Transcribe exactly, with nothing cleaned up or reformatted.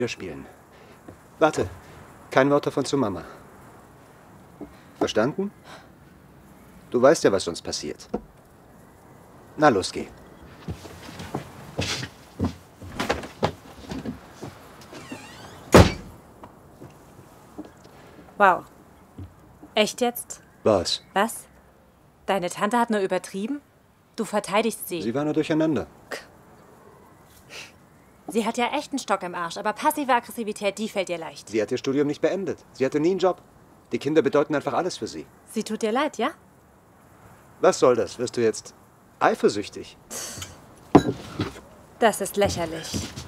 spielen. Warte, kein Wort davon zu Mama. Verstanden? Du weißt ja, was uns passiert. Na los, geh. Wow. Echt jetzt? Was? Was? Deine Tante hat nur übertrieben? Du verteidigst sie. Sie war nur durcheinander. Sie hat ja echt einen Stock im Arsch, aber passive Aggressivität, die fällt ihr leicht. Sie hat ihr Studium nicht beendet. Sie hatte nie einen Job. Die Kinder bedeuten einfach alles für sie. Sie tut dir leid, ja? Was soll das? Wirst du jetzt eifersüchtig? Das ist lächerlich.